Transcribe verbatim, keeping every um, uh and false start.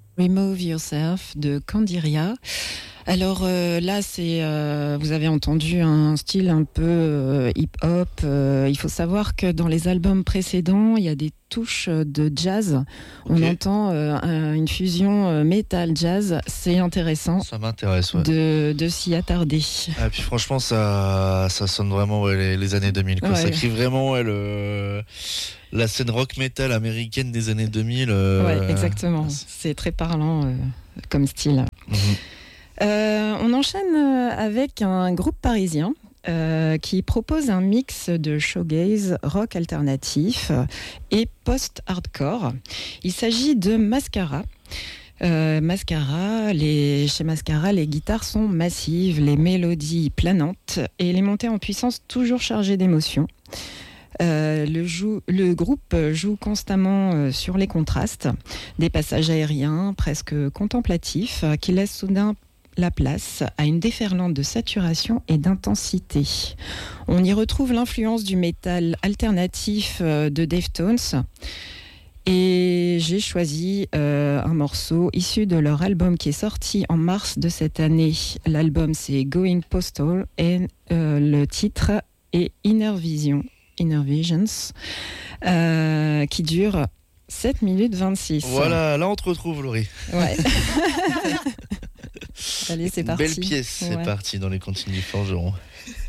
Remove Yourself de Candiria. Alors euh, là, c'est, euh, vous avez entendu un style un peu euh, hip-hop. Euh, il faut savoir que dans les albums précédents, il y a des touches de jazz. Okay. On entend euh, un, une fusion euh, metal-jazz. C'est intéressant. Ça m'intéresse, ouais. de, de s'y attarder. Ah, puis franchement, ça, ça sonne vraiment ouais, les, les années deux mille. Quoi. Ouais. Ça crie vraiment ouais, le... la scène rock-metal américaine des années deux mille. Euh... Ouais, exactement. C'est très parlant euh, comme style. Mm-hmm. Euh, on enchaîne avec un groupe parisien euh, qui propose un mix de shoegaze, rock alternatif et post-hardcore. Il s'agit de Mascara. Euh, Mascara, les, chez Mascara, les guitares sont massives, les mélodies planantes et les montées en puissance toujours chargées d'émotions. Euh, le, joue, le groupe joue constamment euh, sur les contrastes, des passages aériens presque contemplatifs euh, qui laissent soudain la place à une déferlante de saturation et d'intensité. On y retrouve l'influence du métal alternatif euh, de Deftones. Et j'ai choisi euh, un morceau issu de leur album qui est sorti en mars de cette année. L'album c'est Going Postal et euh, le titre est Inner Vision, Inner Visions, euh, qui dure sept minutes vingt-six. Voilà, là on te retrouve Laurie. Ouais. Allez, c'est parti. Belle pièce, c'est ouais. parti dans les Continus Forgerons.